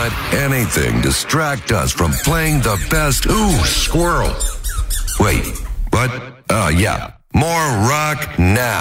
let anything distract us from playing the best. Ooh, squirrel. Wait, what? Yeah. More rock now.